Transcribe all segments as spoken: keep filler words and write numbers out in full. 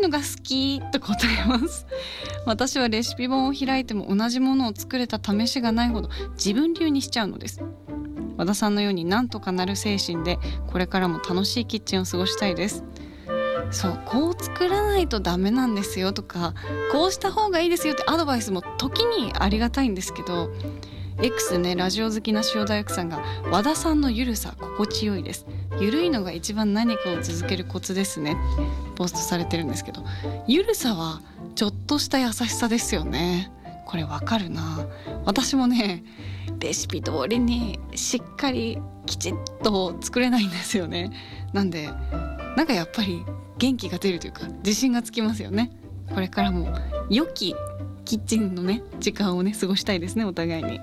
のが好きと答えます。私はレシピ本を開いても同じものを作れた試しがないほど自分流にしちゃうのです。和田さんのようになんとかなる精神でこれからも楽しいキッチンを過ごしたいです。そう、こう作らないとダメなんですよとか、こうした方がいいですよってアドバイスも時にありがたいんですけど、 X でね、ラジオ好きな塩大福さんが和田さんのゆるさ心地よいです、ゆるいのが一番何かを続けるコツですねってポストされてるんですけど、ゆるさはちょっとした優しさですよね。これわかるな。私もね、レシピ通りにしっかりきちっと作れないんですよね。なんでなんかやっぱり元気が出るというか自信がつきますよね。これからも良きキッチンのね時間をね過ごしたいですね、お互いに。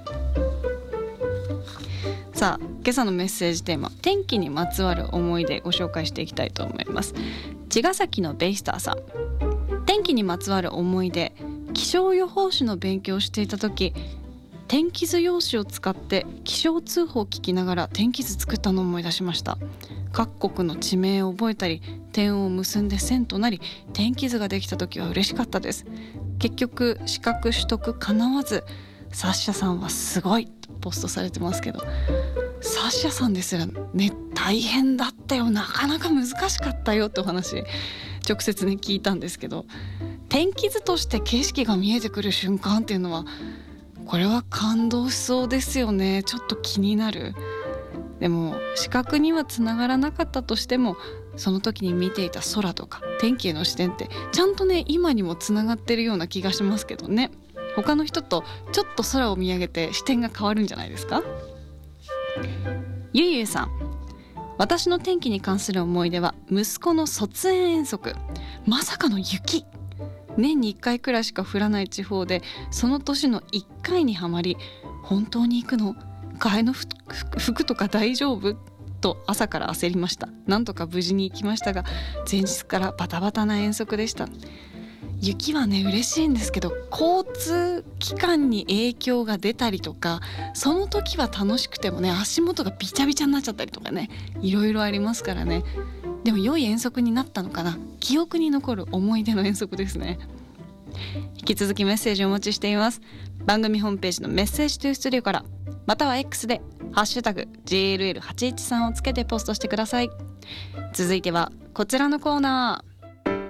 さあ、今朝のメッセージテーマ、天気にまつわる思い出ご紹介していきたいと思います。茅ヶ崎のベイスターさん。天気にまつわる思い出、気象予報士の勉強をしていた時、天気図用紙を使って気象通報を聞きながら天気図作ったのを思い出しました。各国の地名を覚えたり点を結んで線となり天気図ができた時は嬉しかったです。結局資格取得かなわず、サッシャさんはすごいとポストされてますけど、サッシャさんですらね、大変だったよ、なかなか難しかったよってお話直接ね聞いたんですけど、天気図として景色が見えてくる瞬間っていうのは、これは感動しそうですよね。ちょっと気になる。でも視覚にはつながらなかったとしても、その時に見ていた空とか天気への視点ってちゃんとね今にもつながってるような気がしますけどね。他の人とちょっと空を見上げて視点が変わるんじゃないですか。ゆいゆいさん。私の天気に関する思い出は息子の卒園遠足。まさかの雪。年にいっかいくらいしか降らない地方で、その年のいっかいにはまり、本当に行くの？替えの服とか大丈夫？と朝から焦りました。なんとか無事に行きましたが、前日からバタバタな遠足でした。雪はね嬉しいんですけど、交通機関に影響が出たりとか、その時は楽しくてもね足元がビチャビチャになっちゃったりとかね、いろいろありますからね。でも良い遠足になったのかな。記憶に残る思い出の遠足ですね。引き続きメッセージをお待ちしています。番組ホームページのメッセージトゥーストゥディオから、または X でハッシュタグ ジェーエルエルはちいちさん をつけてポストしてください。続いてはこちらのコーナー。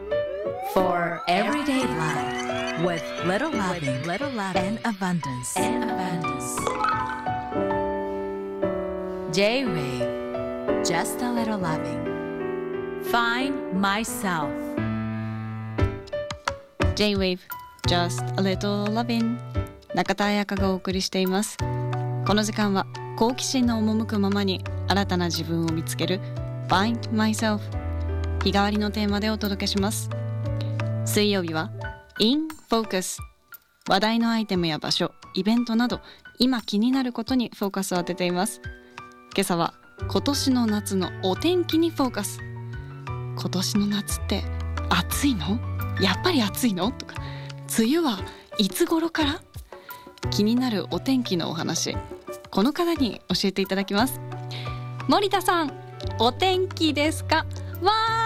For everyday life with little loving, little loving and abundance, and abundance. J-Wave, just a little loving. Find myself. J-Wave, just a little loving. 中田彩香がお送りしています。この時間は好奇心の赴くままに新たな自分を見つける Find myself。 日替わりのテーマでお届けします。水曜日は In Focus。 話題のアイテムや場所、イベントなど今気になることにフォーカスを当てています。今朝は今年の夏のお天気にフォーカス。今年の夏って暑いの？やっぱり暑いの？とか、梅雨はいつ頃から？気になるお天気のお話、この方に教えていただきます。森田さん、お天気ですか？わ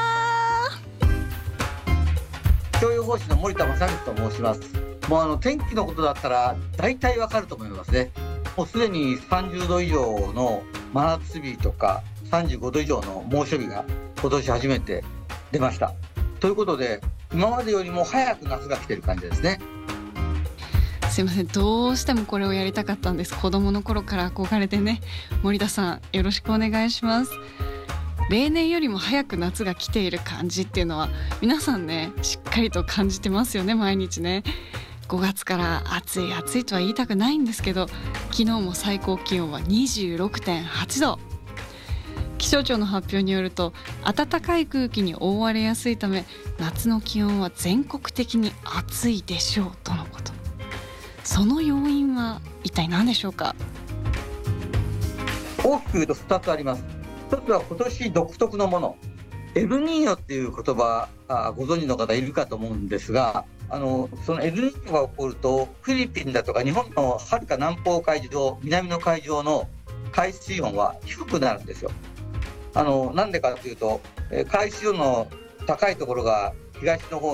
気象予報士の森田正光と申します。もうあの天気のことだったら大体わかると思いますね。もうすでにさんじゅうど以上の真夏日とかさんじゅうごど以上の猛暑日が今年初めて出ました。ということで今までよりも早く夏が来てる感じですね。 すいません、どうしてもこれをやりたかったんです。子供の頃から憧れてね。森田さん、よろしくお願いします。例年よりも早く夏が来ている感じっていうのは皆さんねしっかりと感じてますよね。毎日ね、ごがつから暑い暑いとは言いたくないんですけど、昨日も最高気温は にじゅうろくてんはちど。気象庁の発表によると、暖かい空気に覆われやすいため夏の気温は全国的に暑いでしょうとのこと。その要因は一体何でしょうか？ 大きく言うとふたつあります。一つは今年独特のもの、エルニーニョっていう言葉、あご存知の方いるかと思うんですが、あのそのエルニーニョが起こるとフィリピンだとか日本のはるか南方海上、南の海上の海水温は低くなるんですよ。あのなんでかというと、海水温の高いところが東の方